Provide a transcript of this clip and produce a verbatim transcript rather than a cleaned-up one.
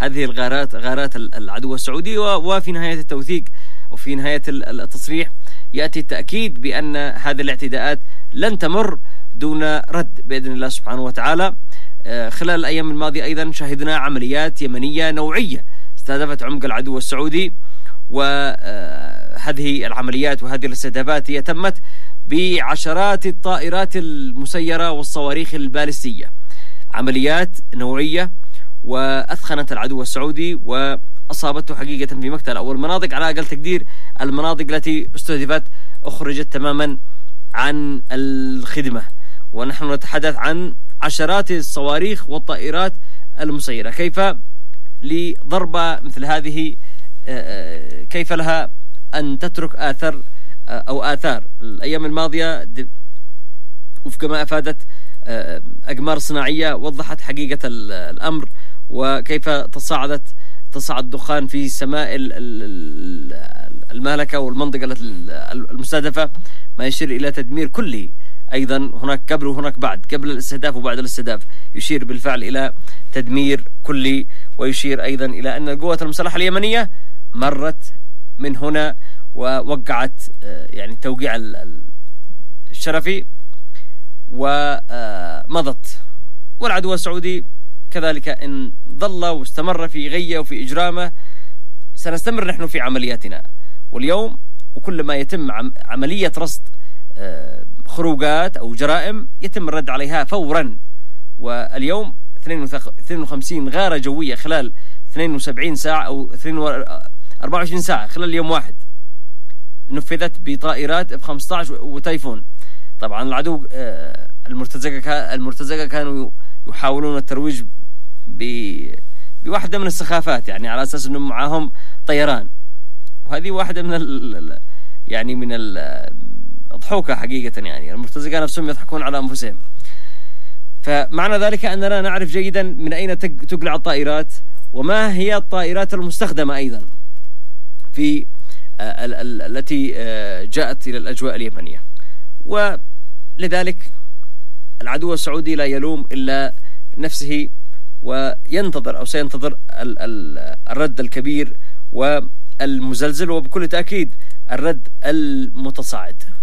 هذه الغارات غارات العدو السعودي. وفي نهاية التوثيق وفي نهاية التصريح يأتي التأكيد بأن هذه الاعتداءات لن تمر دون رد بإذن الله سبحانه وتعالى. خلال الأيام الماضية أيضا شهدنا عمليات يمنية نوعية استهدفت عمق العدو السعودي، وهذه العمليات وهذه الاستهدافات هي تمت بعشرات الطائرات المسيرة والصواريخ البالستية، عمليات نوعية وأثخنت العدو السعودي وأصابته حقيقة في مقتل أو المناطق على أقل تقدير المناطق التي استهدفت أخرجت تماما عن الخدمة، ونحن نتحدث عن عشرات الصواريخ والطائرات المسيرة. كيف لضربة مثل هذه كيف لها أن تترك آثار أو آثار؟ الأيام الماضية وفق ما أفادت أقمار صناعية وضحت حقيقة الأمر، وكيف تصاعدت تصاعد الدخان في سماء المهلكة والمنطقة المستهدفة، ما يشير إلى تدمير كلي. أيضا هناك قبل وهناك بعد، قبل الاستهداف وبعد الاستهداف، يشير بالفعل إلى تدمير كلي، ويشير أيضا إلى أن القوات المسلحة اليمنية مرت من هنا ووقعت يعني توقيع الشرفي ومضت، والعدو السعودي كذلك إن ظل واستمر في غيه وفي إجرامه سنستمر نحن في عملياتنا. واليوم وكل ما يتم عملية رصد خروجات أو جرائم يتم الرد عليها فورا. واليوم اثنين وخمسين غارة جوية خلال اثنين وسبعين ساعة أو أربعة وعشرين ساعة خلال اليوم واحد نفذت بطائرات إف خمسة عشر وتايفون. طبعا العدو المرتزقة المرتزقة كانوا يحاولون الترويج بواحدة من السخافات، يعني على أساس أنهم معهم طيران، وهذه واحدة من ال يعني من الضحوكة حقيقة. يعني المرتزقة نفسهم يضحكون على أنفسهم. فمعنى ذلك أننا نعرف جيدا من أين تقلع الطائرات وما هي الطائرات المستخدمة أيضا في التي جاءت إلى الأجواء اليمنية. ولذلك العدو السعودي لا يلوم إلا نفسه، وينتظر أو سينتظر الرد الكبير والمزلزل، وبكل تأكيد الرد المتصاعد.